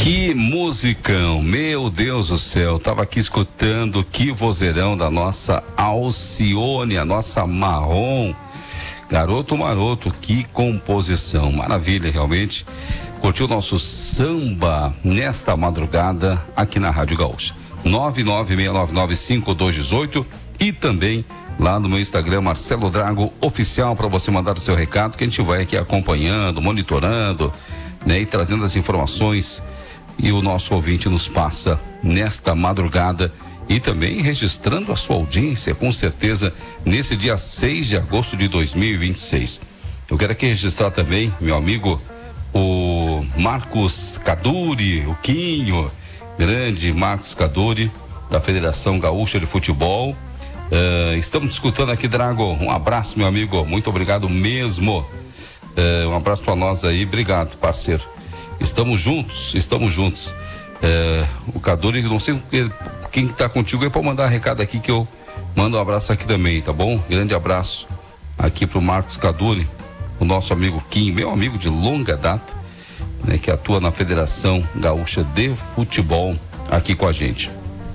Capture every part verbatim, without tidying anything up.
Que musicão, meu Deus do céu, tava aqui escutando que vozeirão da nossa Alcione, a nossa Marrom, garoto maroto, que composição, maravilha realmente. Curtiu nosso samba nesta madrugada aqui na Rádio Gaúcha, nove nove seis nove nove cinco dois um oito e também lá no meu Instagram, Marcelo Drago Oficial, para você mandar o seu recado, que a gente vai aqui acompanhando, monitorando, né, e trazendo as informações e o nosso ouvinte nos passa nesta madrugada e também registrando a sua audiência, com certeza, nesse dia seis de agosto de dois mil e vinte e seis. Eu quero aqui registrar também, meu amigo, o Marcos Caduri, o Quinho, grande Marcos Caduri, da Federação Gaúcha de Futebol. Uh, estamos discutindo aqui, Drago, um abraço, meu amigo, muito obrigado mesmo. Uh, um abraço para nós aí, obrigado, parceiro. Estamos juntos, estamos juntos. É, o Caduri, não sei quem está contigo aí, pode mandar recado aqui que eu mando um abraço aqui também, tá bom? Grande abraço aqui pro Marcos Caduri, o nosso amigo Kim, meu amigo de longa data, né, que atua na Federação Gaúcha de Futebol aqui com a gente.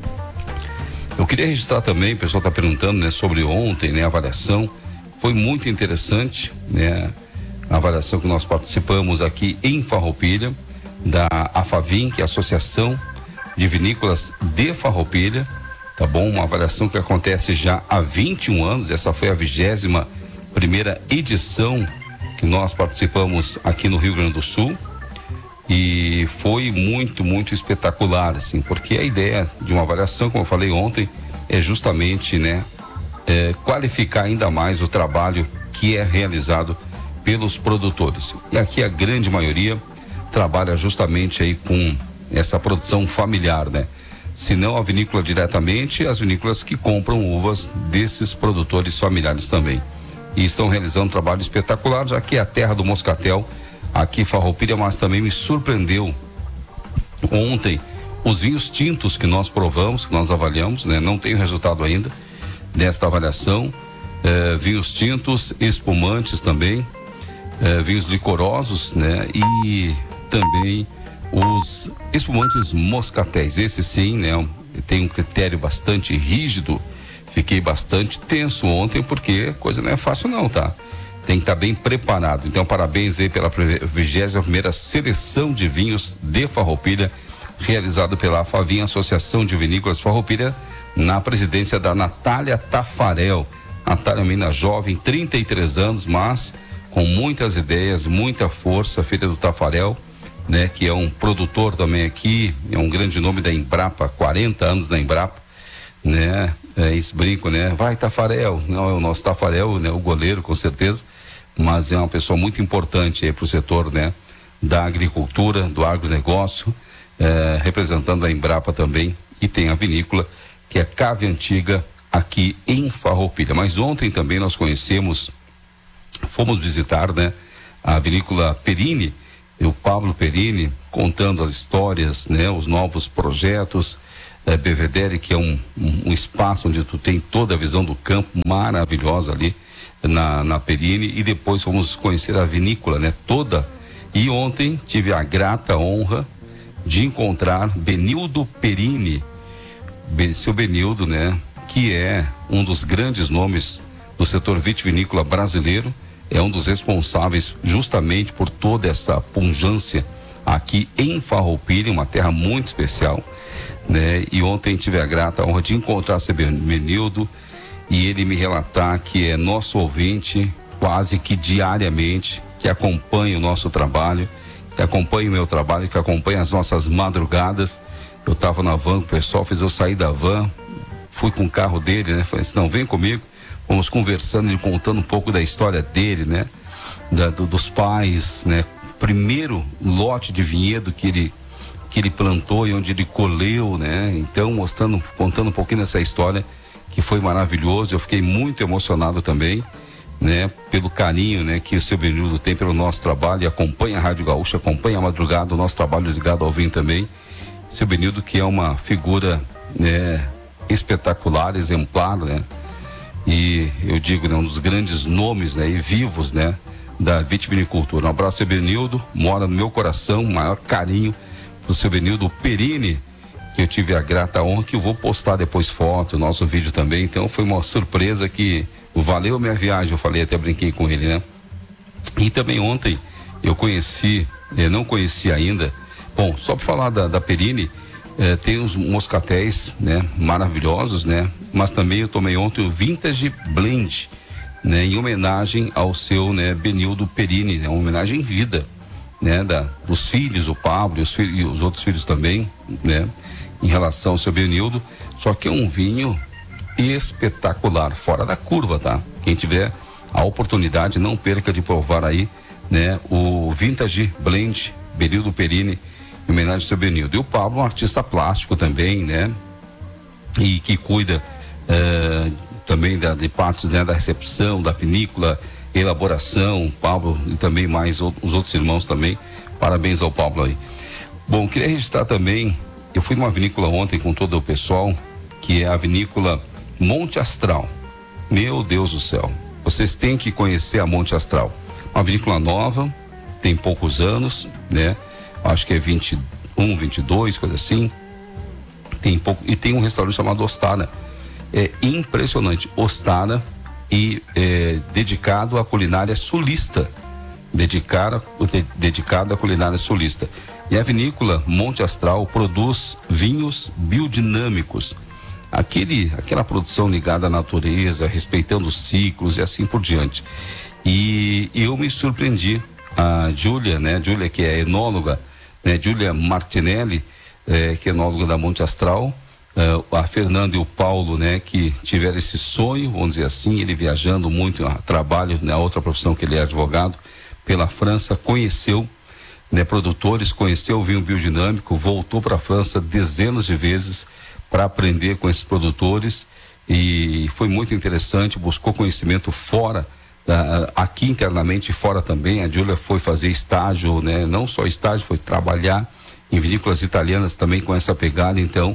Eu queria registrar também, o pessoal está perguntando, né, sobre ontem, né, a avaliação. Foi muito interessante, né? A avaliação que nós participamos aqui em Farroupilha, da AFAVIM, que é a Associação de Vinícolas de Farroupilha, tá bom? Uma avaliação que acontece já há vinte e um anos, essa foi a vigésima primeira edição que nós participamos aqui no Rio Grande do Sul, e foi muito, muito espetacular, assim, porque a ideia de uma avaliação, como eu falei ontem, é justamente, né, é, qualificar ainda mais o trabalho que é realizado pelos produtores. E aqui a grande maioria trabalha justamente aí com essa produção familiar, né? Se não a vinícola diretamente, as vinícolas que compram uvas desses produtores familiares também. E estão realizando um trabalho espetacular, já que é a terra do moscatel, aqui em Farroupilha, mas também me surpreendeu ontem os vinhos tintos que nós provamos, que nós avaliamos, né? Não tem o resultado ainda desta avaliação. Eh, vinhos tintos, espumantes também, É, vinhos licorosos, né? E também os espumantes moscatéis. Esse sim, né? Tem um critério bastante rígido. Fiquei bastante tenso ontem, porque coisa não é fácil não, tá? Tem que estar bem preparado. Então, parabéns aí pela vigésima primeira seleção de vinhos de Farroupilha, realizado pela AFAVIM, Associação de Vinícolas Farroupilha, na presidência da Natália Tafarel. Natália, menina jovem, trinta e três anos, mas com muitas ideias, muita força, filha do Tafarel, né, que é um produtor também aqui, é um grande nome da Embrapa, quarenta anos da Embrapa, né, é esse brinco, né, vai Tafarel, não é o nosso Tafarel, né, o goleiro com certeza, mas é uma pessoa muito importante aí para o setor, né, da agricultura, do agronegócio, é, representando a Embrapa também, e tem a vinícola, que é Cave Antiga, aqui em Farroupilha. Mas ontem também nós conhecemos, fomos visitar, né, a vinícola Perini, e o Pablo Perini contando as histórias, né, os novos projetos, é, Belvedere, que é um, um, um espaço onde tu tem toda a visão do campo maravilhosa ali na, na Perini, e depois fomos conhecer a vinícola, né, toda. E ontem tive a grata honra de encontrar Benildo Perini, ben, seu Benildo, né, que é um dos grandes nomes do setor vitivinícola brasileiro, é um dos responsáveis justamente por toda essa pujança aqui em Farroupilha, uma terra muito especial, né? E ontem tive a grata honra de encontrar esse Benildo e ele me relatar que é nosso ouvinte quase que diariamente, que acompanha o nosso trabalho, que acompanha o meu trabalho, que acompanha as nossas madrugadas. Eu estava na van, o pessoal fez eu sair da van, fui com o carro dele, né? Falei assim, não, vem comigo. Vamos conversando, ele contando um pouco da história dele, né? Da, do, dos pais, né? Primeiro lote de vinhedo que ele, que ele plantou e onde ele colheu, né? Então, mostrando, contando um pouquinho dessa história, que foi maravilhoso. Eu fiquei muito emocionado também, né? Pelo carinho, né? Que o seu Benildo tem pelo nosso trabalho, e acompanha a Rádio Gaúcha, acompanha a madrugada, o nosso trabalho ligado ao vinho também. Seu Benildo, que é uma figura, né, espetacular, exemplar, né? E eu digo, né, um dos grandes nomes, né, e vivos, né, da vitivinicultura. Um abraço, Benildo, mora no meu coração, maior carinho do seu Benildo Perini, que eu tive a grata honra, que eu vou postar depois foto, nosso vídeo também. Então foi uma surpresa que valeu a minha viagem, eu falei, até brinquei com ele, né? E também ontem eu conheci, eu não conhecia ainda, bom, só para falar da, da Perini, eh, tem uns moscatéis, né, maravilhosos, né? Mas também eu tomei ontem o Vintage Blend, né, em homenagem ao seu, né, Benildo Perini, né, uma homenagem em vida, né, da, dos filhos, o Pablo e os, filhos, e os outros filhos também, né, em relação ao seu Benildo. Só que é um vinho espetacular, fora da curva, tá? Quem tiver a oportunidade, não perca de provar aí, né, o Vintage Blend Benildo Perini, em homenagem ao seu Benildo. E o Pablo, um artista plástico também, né, e que cuida uh, também da, de partes, né, da recepção, da vinícola, elaboração, Pablo e também mais o, os outros irmãos também. Parabéns ao Pablo aí. Bom, queria registrar também, eu fui numa vinícola ontem com todo o pessoal, que é a vinícola Monte Astral. Meu Deus do céu, vocês têm que conhecer a Monte Astral. Uma vinícola nova, tem poucos anos, né? Acho que é vinte e um, vinte e dois, coisa assim. Tem pouco, e tem um restaurante chamado Ostara. É impressionante, Ostara, e é, dedicado à culinária sulista. Dedicado, dedicado à culinária sulista. E a vinícola Monte Astral produz vinhos biodinâmicos. Aquele, aquela produção ligada à natureza, respeitando os ciclos e assim por diante. E, e eu me surpreendi. A Júlia, né? Júlia, que é enóloga, né? Júlia Martinelli, é, que é enóloga da Monte Astral, é, a Fernanda e o Paulo, né? Que tiveram esse sonho, vamos dizer assim, ele viajando muito a trabalho, na, né? outra profissão que ele é advogado, pela França, conheceu, né? Produtores, conheceu o vinho biodinâmico, voltou para a França dezenas de vezes para aprender com esses produtores, e foi muito interessante, buscou conhecimento fora, Uh, aqui internamente e fora também. A Júlia foi fazer estágio, né? Não só estágio, foi trabalhar em vinícolas italianas também com essa pegada. Então,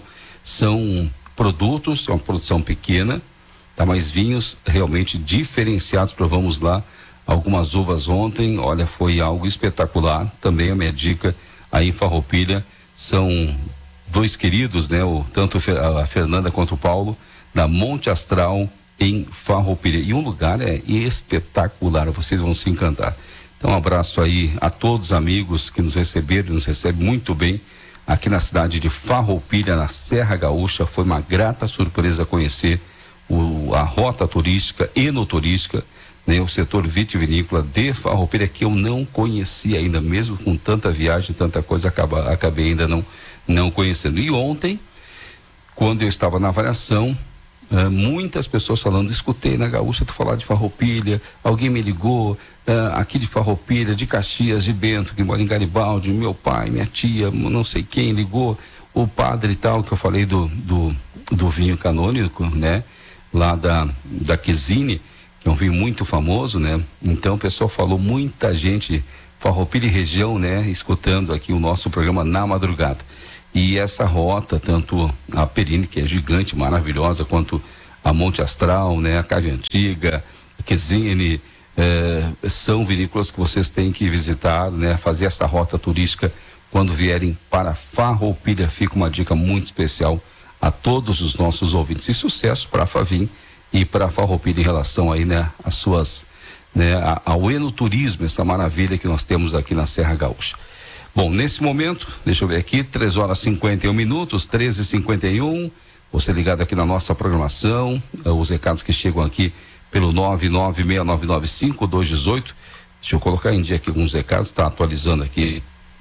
são produtos, é uma produção pequena, tá? Mas vinhos realmente diferenciados. Provamos lá algumas uvas ontem, olha, foi algo espetacular. Também a minha dica aí em Farroupilha, são dois queridos, né? O, tanto a Fernanda quanto o Paulo, da Monte Astral, em Farroupilha. E um lugar é espetacular, vocês vão se encantar. Então, um abraço aí a todos os amigos que nos receberam, nos recebem muito bem aqui na cidade de Farroupilha, na Serra Gaúcha. Foi uma grata surpresa conhecer o, a rota turística, enoturística, né, o setor vitivinícola de Farroupilha, que eu não conhecia ainda, mesmo com tanta viagem, tanta coisa, acaba, acabei ainda não, não conhecendo. E ontem, quando eu estava na avaliação, Uh, muitas pessoas falando, escutei na Gaúcha tu falar de Farroupilha, alguém me ligou, uh, aqui de Farroupilha, de Caxias, de Bento, que mora em Garibaldi, meu pai, minha tia, não sei quem ligou, o padre e tal, que eu falei do, do, do vinho canônico, né, lá da, da Quesine, que é um vinho muito famoso, né, então o pessoal falou, muita gente, Farroupilha e região, né, escutando aqui o nosso programa na madrugada. E essa rota, tanto a Perini, que é gigante, maravilhosa, quanto a Monte Astral, né, a Cave Antiga, a Quesine, eh, são vinícolas que vocês têm que visitar, né, fazer essa rota turística quando vierem para Farroupilha. Fica uma dica muito especial a todos os nossos ouvintes. E sucesso para a Favim e para a Farroupilha em relação aí, né, às suas, né, ao enoturismo, essa maravilha que nós temos aqui na Serra Gaúcha. Bom, nesse momento, deixa eu ver aqui, três horas e cinquenta e um minutos, treze e cinquenta e um, você ligado aqui na nossa programação, os recados que chegam aqui pelo nove nove seis nove nove cinco dois um oito, deixa eu colocar em dia aqui alguns recados, está atualizando aqui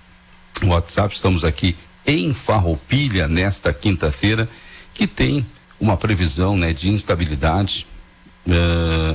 o WhatsApp. Estamos aqui em Farroupilha nesta quinta-feira, que tem uma previsão, né, de instabilidade uh,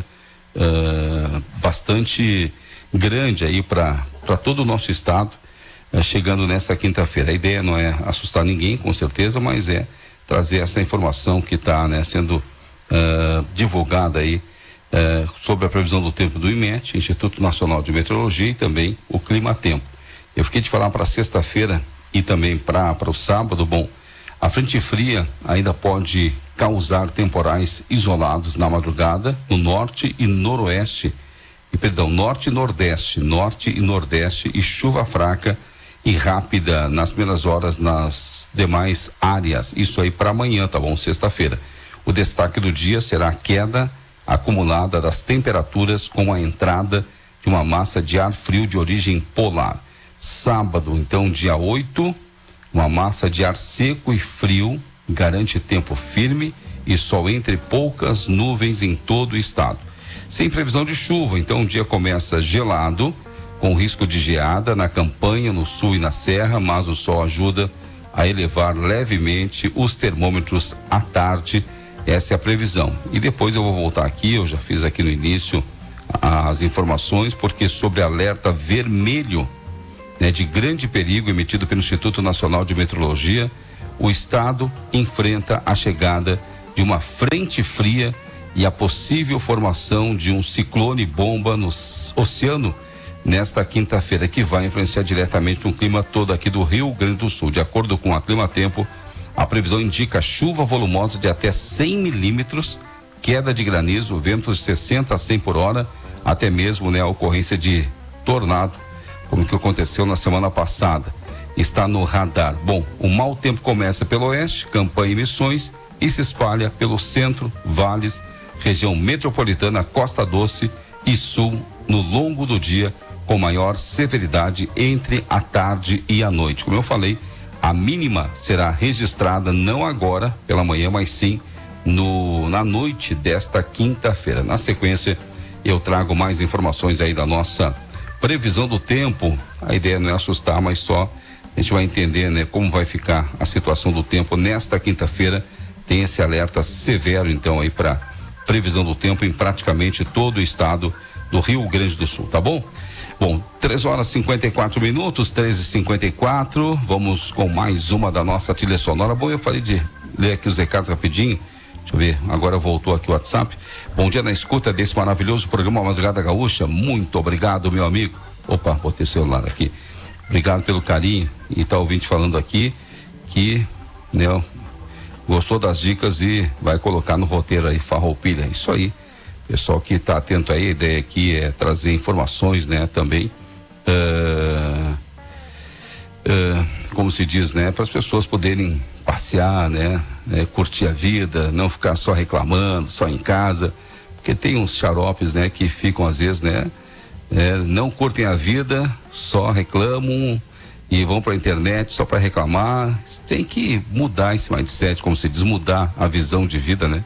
uh, bastante grande aí para para todo o nosso estado, chegando nessa quinta-feira. A ideia não é assustar ninguém, com certeza, mas é trazer essa informação que está, né, sendo uh, divulgada aí uh, sobre a previsão do tempo do IMET, Instituto Nacional de Meteorologia, e também o Climatempo. Eu fiquei de falar para sexta-feira e também para para o sábado. Bom, a frente fria ainda pode causar temporais isolados na madrugada no norte e noroeste, e perdão, norte e nordeste, norte e nordeste, e chuva fraca e rápida nas primeiras horas nas demais áreas. Isso aí para amanhã, tá bom? Sexta-feira. O destaque do dia será a queda acumulada das temperaturas com a entrada de uma massa de ar frio de origem polar. Sábado, então, dia oito, uma massa de ar seco e frio garante tempo firme e sol entre poucas nuvens em todo o estado. Sem previsão de chuva, então o dia começa gelado, com risco de geada na campanha, no sul e na serra, mas o sol ajuda a elevar levemente os termômetros à tarde. Essa é a previsão. E depois eu vou voltar aqui, eu já fiz aqui no início as informações, porque sobre alerta vermelho, né, de grande perigo emitido pelo Instituto Nacional de Meteorologia, o estado enfrenta a chegada de uma frente fria e a possível formação de um ciclone bomba no oceano nesta quinta-feira, que vai influenciar diretamente o clima todo aqui do Rio Grande do Sul. De acordo com a Climatempo, a previsão indica chuva volumosa de até cem milímetros, queda de granizo, ventos de sessenta a cem por hora, até mesmo, né, a ocorrência de tornado, como que aconteceu na semana passada. Está no radar. Bom, o mau tempo começa pelo oeste, Campanha e Missões, e se espalha pelo centro, vales, região metropolitana, Costa Doce e sul no longo do dia, com maior severidade entre a tarde e a noite. Como eu falei, a mínima será registrada não agora pela manhã, mas sim no, na noite desta quinta-feira. Na sequência, eu trago mais informações aí da nossa previsão do tempo. A ideia não é assustar, mas só a gente vai entender, né, como vai ficar a situação do tempo nesta quinta-feira. Tem esse alerta severo, então, aí para previsão do tempo em praticamente todo o estado do Rio Grande do Sul, tá bom? Bom, três horas e cinquenta e quatro minutos, treze e cinquenta e quatro, vamos com mais uma da nossa trilha sonora. Bom, eu falei de ler aqui os recados rapidinho, deixa eu ver, agora voltou aqui o WhatsApp. Bom dia na escuta desse maravilhoso programa Madrugada Gaúcha, muito obrigado, meu amigo. Opa, botei o celular aqui. Obrigado pelo carinho, e tá ouvinte falando aqui que, né, gostou das dicas e vai colocar no roteiro aí, Farroupilha, isso aí. Pessoal que está atento aí, a ideia aqui é trazer informações, né, também, uh, uh, como se diz, né, para as pessoas poderem passear, né, né, curtir a vida, não ficar só reclamando, só em casa, porque tem uns xaropes, né, que ficam às vezes, né, é, não curtem a vida, só reclamam e vão para a internet só para reclamar. Tem que mudar esse mindset, como se diz, mudar a visão de vida, né?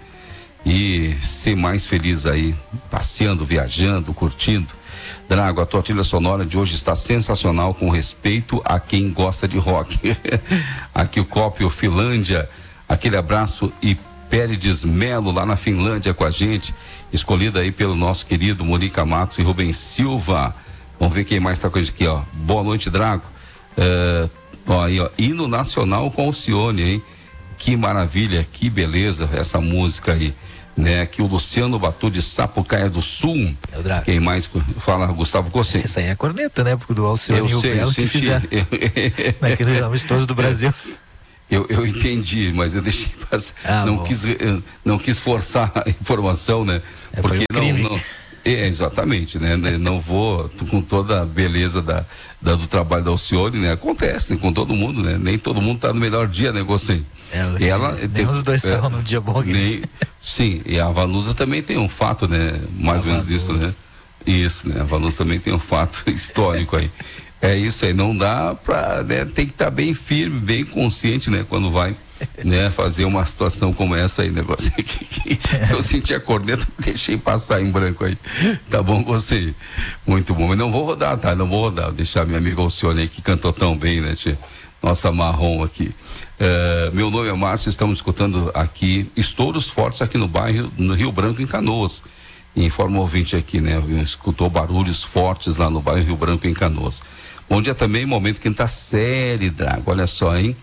E ser mais feliz aí, passeando, viajando, curtindo. Drago, a tua trilha sonora de hoje está sensacional, com respeito a quem gosta de rock. Aqui o Cópio Finlândia, aquele abraço, e Pérides Melo lá na Finlândia com a gente, escolhida aí pelo nosso querido Mônica Matos e Rubens Silva. Vamos ver quem mais está com a gente aqui, ó. Boa noite, Drago. Uh, ó, aí, ó, hino nacional com Alcione, hein? Que maravilha, que beleza essa música aí, né? Aqui o Luciano Batu de Sapucaia do Sul. É o Drago. Quem mais fala? Gustavo Cossê. Essa aí é a corneta, né? Porque do Alcione e o sei, Belo que fizeram naqueles amistosos do Brasil. Eu, eu entendi, mas eu deixei passar. Ah, não, quis, não quis forçar a informação, né? É, porque foi um não, não. É, exatamente, né? Não vou com toda a beleza da, da, do trabalho da Alcione, né? Acontece, né? Com todo mundo, né? Nem todo mundo tá no melhor dia, né, Gostei. É, ela, nem tem, os dois estavam é, no dia bom. Nem, sim, e a Vanusa também tem um fato, né? Mais ou menos disso, né? Isso, né? A Vanusa também tem um fato histórico aí. É isso aí, não dá pra, né? Tem que estar tá bem firme, bem consciente, né? Quando vai, né, fazer uma situação como essa aí, negócio que eu senti a corneta, deixei passar em branco aí, tá bom, você, muito bom, mas não vou rodar, tá, não vou rodar, vou deixar minha amiga Alcione aí, que cantou tão bem, né, tia? Nossa marrom aqui. Uh, meu nome é Márcio, estamos escutando aqui estouros fortes aqui no bairro, no Rio Branco, em Canoas. Informa o ouvinte aqui, né, escutou barulhos fortes lá no bairro Rio Branco, em Canoas. Bom dia também, momento quinta série, Drago, olha só, hein?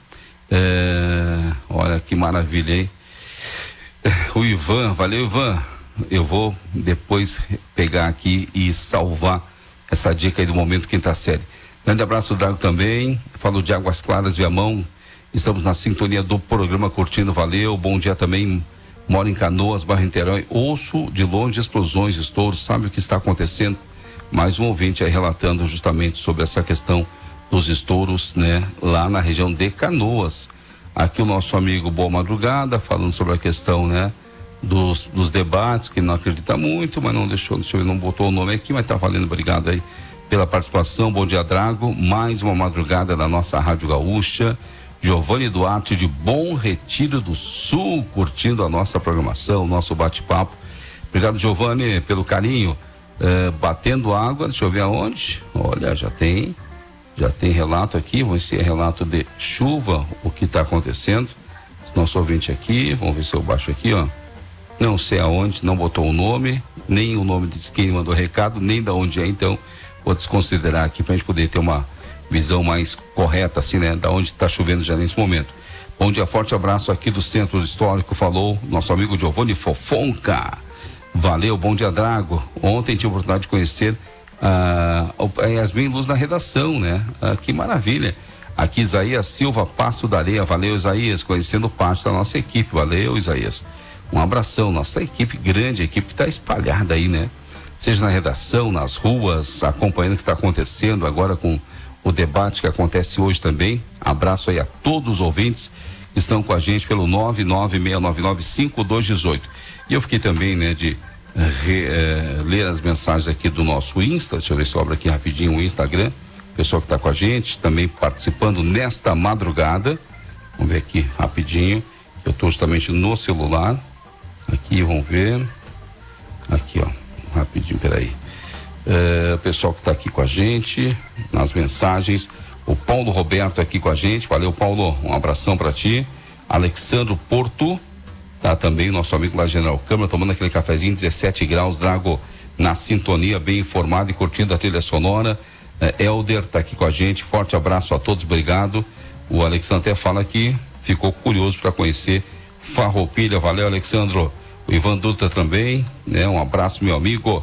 É, olha que maravilha, hein? O Ivan, valeu, Ivan. Eu vou depois pegar aqui e salvar essa dica aí do momento quinta série. Grande abraço, Drago, também. Falo de Águas Claras, Viamão. Estamos na sintonia do programa Curtindo, valeu. Bom dia também. Moro em Canoas, bairro Niterói. Ouço de longe explosões, estouros. Sabe o que está acontecendo? Mais um ouvinte aí relatando justamente sobre essa questão dos estouros, né, lá na região de Canoas. Aqui o nosso amigo Boa Madrugada falando sobre a questão, né, dos, dos debates, que não acredita muito, mas não deixou, deixa eu ver, não botou o nome aqui, mas tá valendo. Obrigado aí pela participação. Bom dia, Drago. Mais uma madrugada da nossa Rádio Gaúcha. Giovanni Duarte de Bom Retiro do Sul, curtindo a nossa programação, o nosso bate-papo. Obrigado, Giovanni, pelo carinho. É, batendo água, deixa eu ver aonde. Olha, já tem, já tem relato aqui. Vamos ver se é relato de chuva, o que está acontecendo. Nosso ouvinte aqui, vamos ver se eu baixo aqui, ó. Não sei aonde, não botou o nome, nem o nome de quem mandou recado, nem da onde é, então vou desconsiderar aqui para a gente poder ter uma visão mais correta, assim, né, da onde está chovendo já nesse momento. Bom dia, forte abraço aqui do Centro Histórico, falou nosso amigo Giovanni Fofonca. Valeu, bom dia, Drago. Ontem tive a oportunidade de conhecer ah, a Yasmin Luz na redação, né? Ah, que maravilha. Aqui Isaías Silva, Passo da Areia. Valeu, Isaías, conhecendo parte da nossa equipe. Valeu, Isaías. Um abração, nossa equipe grande, a equipe que está espalhada aí, né? Seja na redação, nas ruas, acompanhando o que está acontecendo agora com o debate que acontece hoje também. Abraço aí a todos os ouvintes que estão com a gente pelo nove nove seis nove nove cinco dois um oito. E eu fiquei também, né, de re, eh, ler as mensagens aqui do nosso Insta. Deixa eu ver se eu abro aqui rapidinho o Instagram. O pessoal que está com a gente, também participando nesta madrugada. Vamos ver aqui rapidinho. Eu estou justamente no celular. Aqui, vamos ver. Aqui, ó. Rapidinho, peraí. É, o pessoal que está aqui com a gente, nas mensagens. O Paulo Roberto aqui com a gente. Valeu, Paulo. Um abração para ti. Alexandro Porto, tá também, nosso amigo lá, General Câmara, tomando aquele cafezinho, dezessete graus, Drago na sintonia, bem informado e curtindo a trilha sonora. É, Helder tá aqui com a gente. Forte abraço a todos, obrigado. O Alexandre até fala aqui, ficou curioso para conhecer Farroupilha. Valeu, Alexandro. O Ivan Dutra também, né? Um abraço, meu amigo.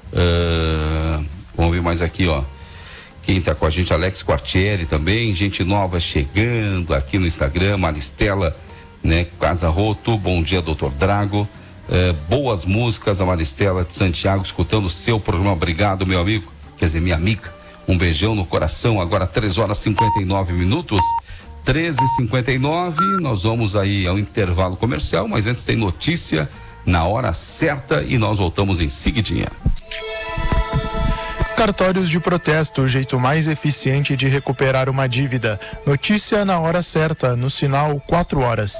Uh, vamos ver mais aqui, ó. Quem tá com a gente, Alex Quartieri também, gente nova chegando aqui no Instagram, Maristela, né? Casa Roto, bom dia, doutor Drago. Uh, boas músicas, a Maristela de Santiago, escutando o seu programa. Obrigado, meu amigo, quer dizer, minha amiga. Um beijão no coração. Agora três horas e cinquenta e nove minutos. treze e cinquenta e nove, nós vamos aí ao intervalo comercial, mas antes tem notícia na hora certa e nós voltamos em seguidinha. Cartórios de protesto, o jeito mais eficiente de recuperar uma dívida. Notícia na hora certa, no sinal quatro horas.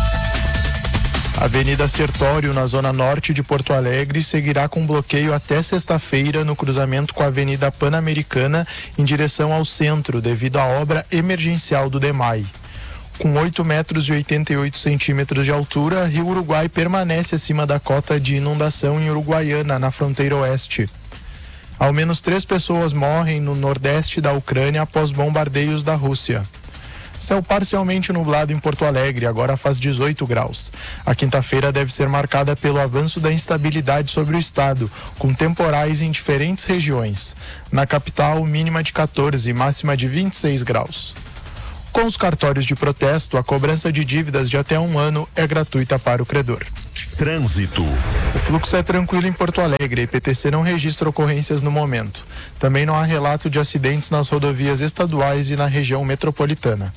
Avenida Sertório, na zona norte de Porto Alegre, seguirá com bloqueio até sexta-feira no cruzamento com a Avenida Pan-Americana em direção ao centro, devido à obra emergencial do DEMAI. Com oito metros e oitenta e oito centímetros de altura, Rio Uruguai permanece acima da cota de inundação em Uruguaiana, na fronteira oeste. Ao menos três pessoas morrem no nordeste da Ucrânia após bombardeios da Rússia. Céu parcialmente nublado em Porto Alegre, agora faz dezoito graus. A quinta-feira deve ser marcada pelo avanço da instabilidade sobre o estado, com temporais em diferentes regiões. Na capital, mínima de quatorze e máxima de vinte e seis graus. Com os cartórios de protesto, a cobrança de dívidas de até um ano é gratuita para o credor. Trânsito. O fluxo é tranquilo em Porto Alegre, a I P T C não registra ocorrências no momento. Também não há relato de acidentes nas rodovias estaduais e na região metropolitana.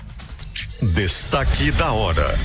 Destaque da hora.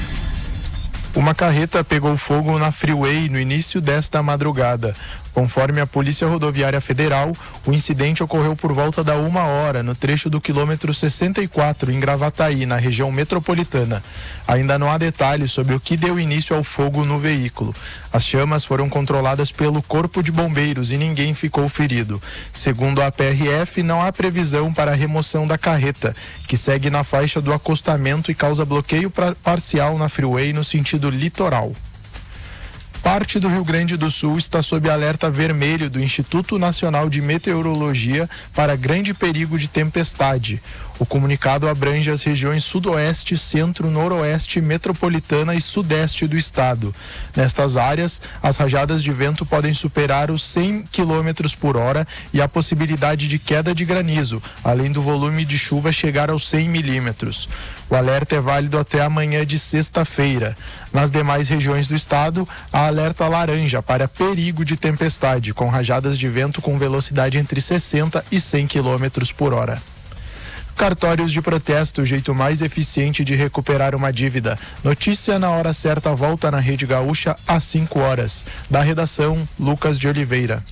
Uma carreta pegou fogo na Freeway no início desta madrugada. Conforme a Polícia Rodoviária Federal, o incidente ocorreu por volta da uma hora, no trecho do quilômetro sessenta e quatro, em Gravataí, na região metropolitana. Ainda não há detalhes sobre o que deu início ao fogo no veículo. As chamas foram controladas pelo Corpo de Bombeiros e ninguém ficou ferido. Segundo a P R F, não há previsão para a remoção da carreta, que segue na faixa do acostamento e causa bloqueio parcial na Freeway no sentido litoral. Parte do Rio Grande do Sul está sob alerta vermelho do Instituto Nacional de Meteorologia para grande perigo de tempestade. O comunicado abrange as regiões sudoeste, centro, noroeste, metropolitana e sudeste do estado. Nestas áreas, as rajadas de vento podem superar os cem quilômetros por hora e a possibilidade de queda de granizo, além do volume de chuva chegar aos cem milímetros. O alerta é válido até amanhã de sexta-feira. Nas demais regiões do estado, há alerta laranja para perigo de tempestade, com rajadas de vento com velocidade entre sessenta e cem quilômetros por hora. Cartórios de protesto, o jeito mais eficiente de recuperar uma dívida. Notícia na hora certa, volta na Rede Gaúcha às cinco horas. Da redação, Lucas de Oliveira.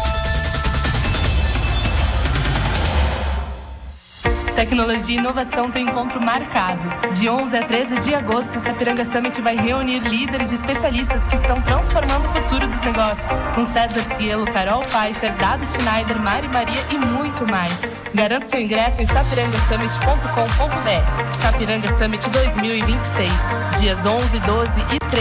Tecnologia e inovação tem encontro marcado. De onze a treze de agosto, o Sapiranga Summit vai reunir líderes e especialistas que estão transformando o futuro dos negócios. Com César Cielo, Carol Pfeiffer, Dado Schneider, Mari Maria e muito mais. Garanta seu ingresso em sapiranga summit ponto com ponto br. Sapiranga Summit dois mil e vinte e seis, dias onze, doze e treze.